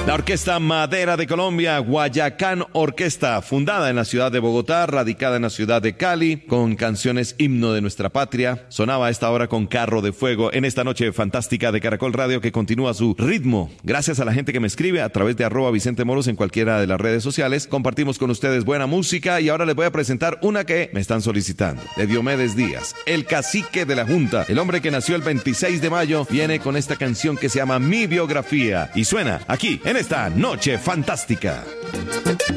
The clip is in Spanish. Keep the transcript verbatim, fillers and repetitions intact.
La Orquesta Madera de Colombia, Guayacán Orquesta, fundada en la ciudad de Bogotá, radicada en la ciudad de Cali, con canciones himno de nuestra patria, sonaba a esta hora con Carro de Fuego en esta noche fantástica de Caracol Radio, que continúa su ritmo. Gracias a la gente que me escribe a través de arroba Vicente Moros en cualquiera de las redes sociales. Compartimos con ustedes buena música y ahora les voy a presentar una que me están solicitando, de Diomedes Díaz, el cacique de la Junta, el hombre que nació el veintiséis de mayo, viene con esta canción que se llama Mi Biografía y suena aquí en esta noche fantástica.